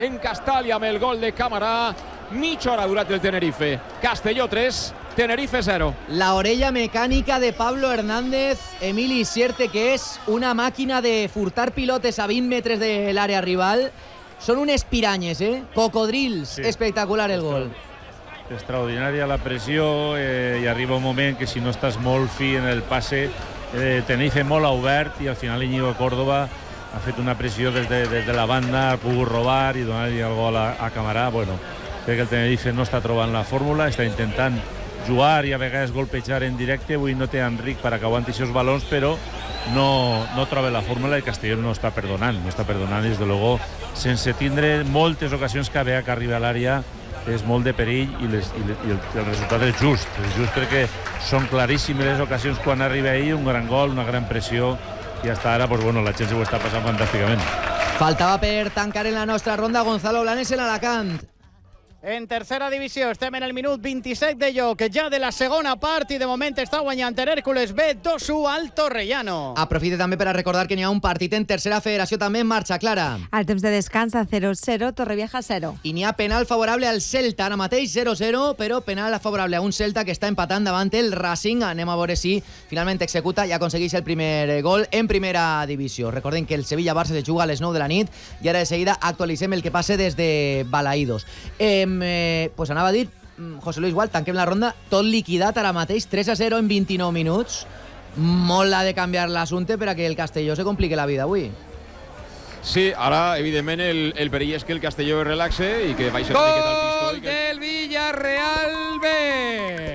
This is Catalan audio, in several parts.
en Castalla amb el gol de Camarà. Mitja hora ha durat el Tenerife. Castelló 3, Tenerife 0. La orella mecànica de Pablo Hernández, Emili Sierte, que és una màquina de furtar pilotes a 20 metres de l'àrea rival. Són unes piranyes, cocodrils. Sí. Espectacular el gol. Extraordinària la pressió i arriba un moment que si no estàs molt fi en el passe, Tenerife molt obert i al final Íñigo Córdoba ha fet una pressió des de la banda, ha pogut robar i donar-li el gol a Camarà. Bueno, crec que el Tenerife no està trobant la fórmula, està intentant jugar i a vegades golpejar en directe. Avui no té Enric per acabar aquests balons, però no troba la fórmula i Castelló no està perdonant, des de luego, sense tindre moltes ocasions que veia que arriba a l'àrea. És molt de perill i el resultat és just perquè són claríssimes les ocasions quan arriba ahir, un gran gol, una gran pressió, i hasta ara pues bueno, la gent se ho està passant fantàsticament. Faltava per tancar en la nostra ronda Gonzalo Blanes en Alacant. En tercera divisió estem en el minut 27 de joc ja de la segona part i de moment està guanyant el Hèrcules B 2-1 al Torrellano. Aprofite també per a recordar que n'hi ha un partit en tercera federació també en marxa, Clara. Al temps de descans a 0-0, Torrevieja 0. I n'hi ha penal favorable al Celta, ara mateix 0-0, però penal favorable a un Celta que està empatant davant el Racing. Anem a veure si finalment executa i aconsegueix el primer gol en primera divisió. Recordem que el Sevilla-Barça se juga a les 9 de la nit i ara de seguida actualitzem el que passe des de Balaïdos. Pues anava a dir, José Luis Gual, tanquem la ronda, tot liquidat ara mateix, 3-0 en 29 minuts. Molt ha de canviar l'assumpte per a que el Castelló se complique la vida avui. Sí, ara, evidentment, el perill és que el Castelló es relaxe i que baixi una miqueta al pistó. Gol del Villarreal B!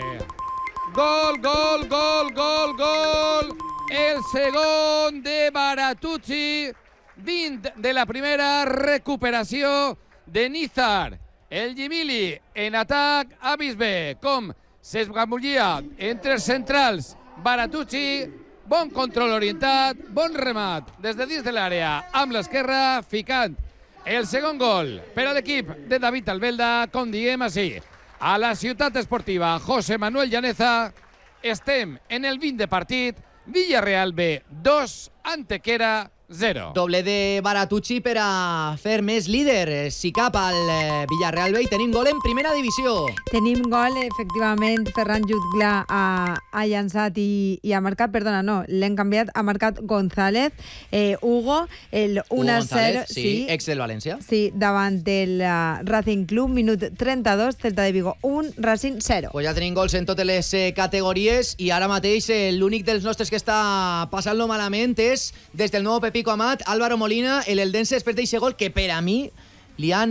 Gol! El segon de Baratuzzi dins de la primera recuperació de Nízar. El Gimili en atac a Bisbe, com s'esgamullia entre els centrals. Baratuzzi, bon control orientat, bon remat des de dins de l'àrea amb l'esquerra, ficant el segon gol per a l'equip de David Albelda, com diem així. A la ciutat esportiva José Manuel Llaneza estem en el 20 de partit, Villarreal B 2, Antequera 0. Doble de Baratuzzi per a fer més líder. Si cap al Villarreal B i tenim gol en primera divisió. Tenim gol, efectivament, Ferran Jutgla ha llançat i ha marcat, perdona, no, l'hem canviat, ha marcat González. Hugo, el 1-0. Sí, ex del València. Sí, davant del Racing Club, minut 32, Celta de Vigo 1, Racing 0. Pues ja tenim gols en totes les categories i ara mateix l'únic dels nostres que està passant-lo malament és des del nou Pico Amat, Álvaro Molina, el Eldense, després d'aquest gol que per a mi li han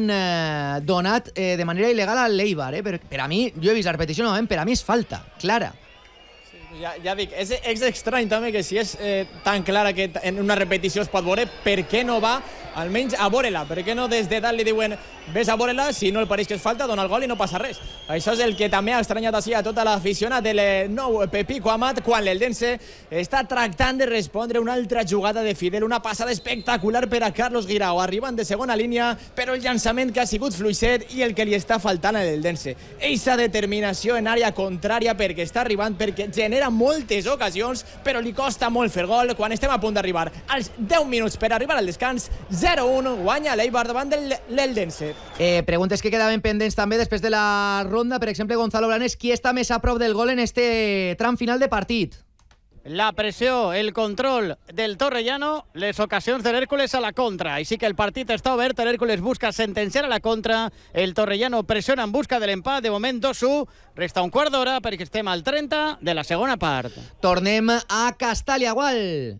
donat de manera il·legal al l'Eibar. Per a mi, jo he vist la repetició novament, per a mi és falta, clara. Sí, ja dic, és estrany també que si és tan clara que en una repetició es pot veure, per què no va almenys a veure-la? Per què no des de dalt li diuen ves a veure-la, si no el pareix que és falta, dona el gol i no passa res? Això és el que també ha estranyat així a tota l'aficionat del nou Pepico Amat quan l'Eldense està tractant de respondre una altra jugada de Fidel, una passada espectacular per a Carlos Guirao, arribant de segona línia, però el llançament que ha sigut fluixet i el que li està faltant a l'Eldense. Eixa determinació en àrea contrària perquè està arribant, perquè genera moltes ocasions, però li costa molt fer gol quan estem a punt d'arribar als 10 minuts per arribar al descans. 0-1, guanya l'Eibar davant de l'Eldense. Preguntes que quedaven pendents també després de la ronda. Per exemple, Gonzalo Blanes, qui està més a prop del gol en este tram final de partit? La pressió, el control del Torrellano, les ocasions de l'Hèrcules a la contra. Així que el partit està obert, l'Hèrcules busca sentenciar a la contra, el Torrellano pressiona en busca de l'empat, de moment 2-1, resta un quart d'hora perquè estem al 30 de la segona part. Tornem a Castalia, Gual.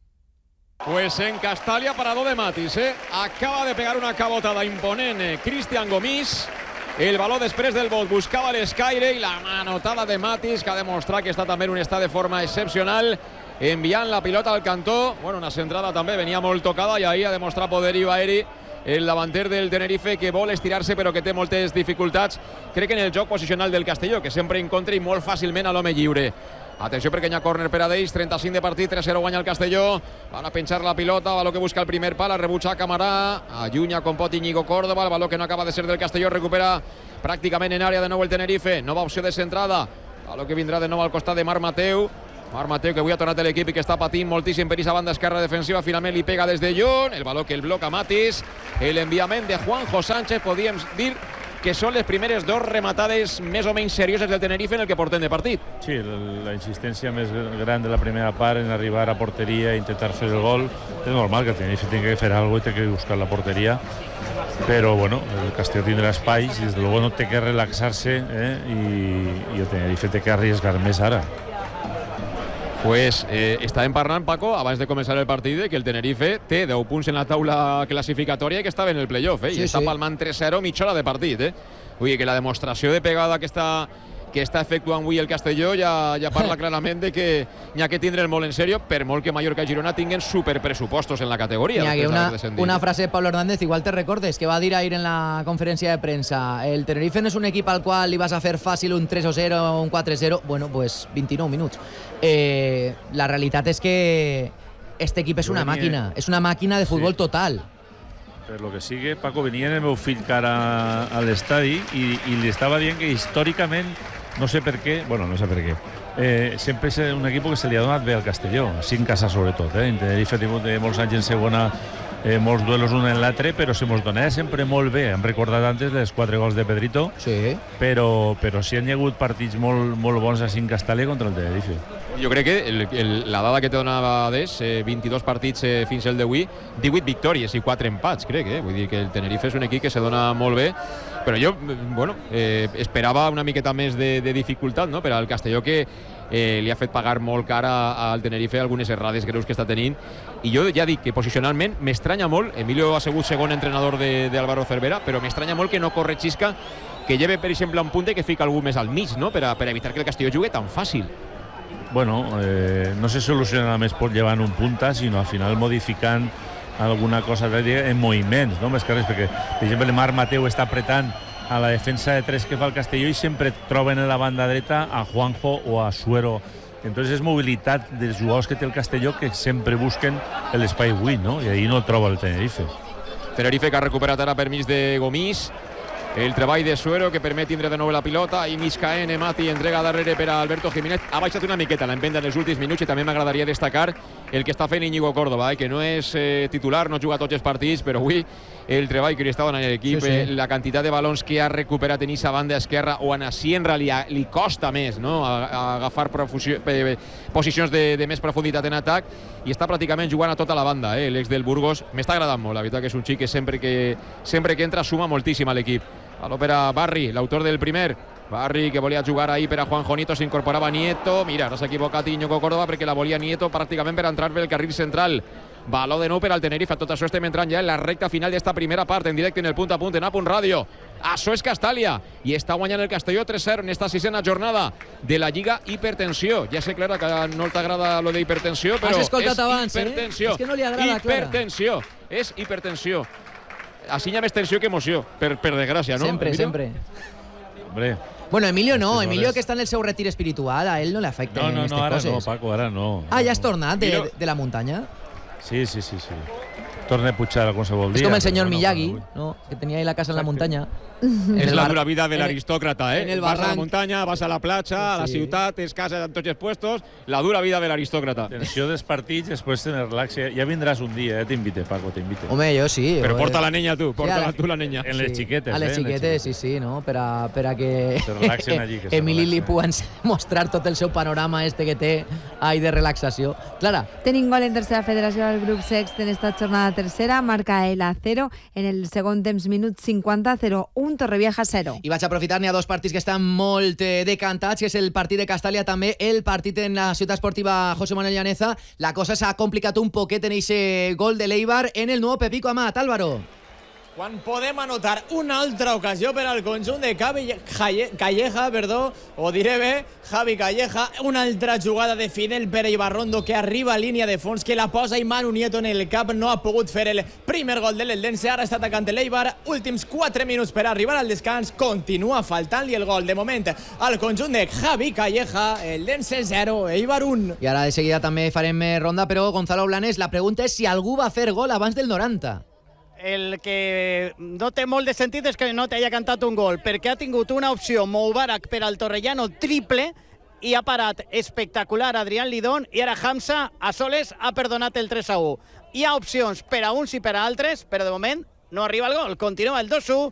Pues en Castalia, parador de Matis, acaba de pegar una cabotada imponent Cristian Gomis. El baló després del vol buscava l'escaire i la manotada de Matis, que ha demostrat que està també en un estat de forma excepcional, enviant la pilota al cantó. Bueno, una centrada també venia molt tocada i ahir ha demostrat poderio aeri el davanter del Tenerife, que vol estirar-se però que té moltes dificultats, crec que en el joc posicional del Castelló, que sempre encontra i molt fàcilment a l'home lliure. Atenció perquè hi ha córner per a d'ells, 35 de partit, 3-0 guanya el Castelló, van a penjar la pilota, baló que busca el primer pal, a rebutjar Camarà, allunya com pot Íñigo Córdoba, el baló que no acaba de ser del Castelló, recupera pràcticament en àrea de nou el Tenerife, nova opció de centrada, baló que vindrà de nou al costat de Marc Mateu, Marc Mateu, que avui ha tornat a l'equip i que està patint moltíssim per aquesta banda esquerra defensiva. Finalment li pega des de lluny. El valor que el bloca Matis. L'enviament de Juanjo Sánchez. Podríem dir que són les primeres dos rematades més o menys serioses del Tenerife en el que portem de partit. Sí, la insistència més gran de la primera part en arribar a porteria i intentar fer el gol. És normal que el Tenerife tingui que fer alguna cosa i tingui que buscar la porteria. Però bueno, el Castelló tindrà espais i des de luego no té que relaxar-se i el Tenerife té que arriesgar més ara. Pues estàvem parlant, Paco, abans de començar el partit, que el Tenerife té 10 punts en la taula classificatòria i que estava en el playoff, i està palmant 3-0 mitja hora de partit. Vull dir que la demostració de pegada que està efectuant avui el Castelló ja parla clarament de que n'hi ha que tindre'l molt en sèrio, per molt que Mallorca i Girona tinguen superpressupostos en la categoria. N'hi ha una frase de Pablo Hernández, igual te recordes, que va dir ahir en la conferència de premsa: el Tenerife no és un equip al qual li vas a fer fàcil un 3-0 o un 4-0. Bueno, pues 29 minuts. La realitat és que este equip és una màquina de futbol total. Per lo que sigue, Paco, venia el meu fill cara a l'estadi i li estava dient que històricament, no sé per què, sempre és un equip que se li ha donat bé al Castelló, així en casa sobretot. En Tenerife ha tingut molts anys en segona, molts duelos un en l'altre, però se mos donava sempre molt bé. Hem recordat antes les 4 gols de Pedrito, sí. però sí han hi hagut partits molt bons així en Castelló contra el Tenerife. Jo crec que la dada que te donava Des, 22 partits fins al d'avui, 18 victòries i 4 empats, crec. Vull dir que el Tenerife és un equip que se dona molt bé, però jo, esperava una miqueta més de dificultat, no?, per al Castelló, que li ha fet pagar molt cara al Tenerife algunes errades greus que està tenint. I jo ja dic que posicionalment m'estranya molt. Emilio ha sigut segon entrenador d'Álvaro Cervera, però m'estranya molt que no corregisca, que lleve, per exemple, un punt que fica algú més al mig, no?, per evitar que el Castelló jugui tan fàcil. Bueno, no se soluciona més por llevar un punta, sinó al final modificant alguna cosa en moviments, no? Més que res, perquè, per exemple, el Marc Mateu està apretant a la defensa de 3 que fa el Castelló i sempre troben en la banda dreta a Juanjo o a Suero. Entonces és mobilitat dels jugadors que té el Castelló que sempre busquen l'espai buit, no? I ahí no el troba el Tenerife. Tenerife que ha recuperat ara per mig de Gomís. El treball de Suero que permet tindre de nou la pilota i Miscaene, Mati entrega darrere per a Alberto Jiménez. Ha baixat una miqueta l'empenta en els últims minuts i també m'agradaria destacar el que està fent Íñigo Córdoba, que no és titular, no juga tots els partits, però avui el treball que li està donant l'equip, la quantitat de balons que ha recuperat en aquesta banda esquerra, o en Asienra li costa més, no?, a agafar posicions de més profunditat en atac, i està pràcticament jugant a tota la banda, l'ex del Burgos. M'està agradant molt, la veritat que és un xic que sempre que entra suma moltíssim a l'equip. Baló per a Barri, l'autor del primer. Barri, que volia jugar ahir per a Juanjo Nieto, s'incorporava Nieto. Mira, ara s'ha equivocat Íñigo Córdoba perquè la volia Nieto pràcticament per entrar pel carril central. Baló de nou per al Tenerife. Tot això estem entrant ja en la recta final d'esta primera part, en directe en el Punt a Punt, en A.Punt Ràdio. Això és Castàlia, i està guanyant el Castelló 3-0 en esta 6a jornada de la Lliga Hipertensió. Ja sé, Clara, que no t'agrada lo d'hipertensió, però és hipertensió. És que no li agrada, hipertensió. És hipertensió. Així hi ha més tensió que emoció, per desgràcia, no? Sempre, Emilio? sempre. Hombre, bueno, Emilio no, Emilio que està en el seu retir espiritual, a ell no le afecta en aquestes ara coses. no, Paco, ara no. Ja has tornat de la muntanya? Sí. Torna a pujar a qualsevol dia. És com el senyor Miyagi, ¿no?, que tenia ahí la casa en la muntanya. És la dura vida de l'aristòcrata, en el vas a la barranc. muntanya, vas a la platja, a la ciutat, tens cases en tots els puestos, la dura vida de l'aristòcrata. Tensió dels partits, després te relax. Ja vindràs un dia, t'invite, Paco, t'invite. Home, jo sí. Però porta la nenya tu, porta tu la nenya. En les xiquetes, a les xiquetes, sí, no? Per a que se relaxen allí, que se Emili li relaxen. puguen mostrar tot el seu panorama que té ahí de relaxació. Clara. Tenim gol en tercera federació del grup sext en esta jornada tercera, marca el A0 en el segon temps, minut 50, 0-1, Torrevieja 0. I vaig aprofitar, n'hi ha dos partits que estan molt decantats, que és el partit de Castàlia, també el partit en la ciutat esportiva José Manuel Llaneza. La cosa s'ha complicat un poquet en ese gol de l'Eibar en el nou Pepico Amat. Álvaro. Quan podem anotar una altra ocasió per al conjunt de Calleja, o diré bé, Javi Calleja, una altra jugada de Fidel Pere Ibarrondo que arriba a línia de fons, que la posa i Manu Nieto en el cap, no ha pogut fer el primer gol de l'Eldense, ara està atacant l'Eibar, últims 4 minuts per arribar al descans, continua faltant-li el gol de moment al conjunt de Javi Calleja, Eldense 0, Eibar 1. I ara de seguida també farem ronda, però Gonzalo Blanes, la pregunta és si algú va fer gol abans del 90. El que no té molt de sentit és que no t'hagi cantat un gol, perquè ha tingut una opció Moubarak per al Torrellano triple i ha parat espectacular Adrián Lidón, i ara Hamza a soles ha perdonat el 3-1. Hi ha opcions per a uns i per a altres, però de moment no arriba el gol. Continua el 2-1